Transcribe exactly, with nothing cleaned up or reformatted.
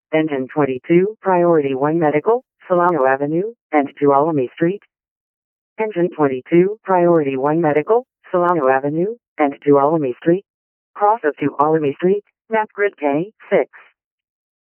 Engine twenty-two, Priority one Medical, Solano Avenue, and Tuolumne Street. Engine twenty-two, Priority one Medical, Solano Avenue, and Tuolumne Street. Cross of Tuolumne Street, map grid K six.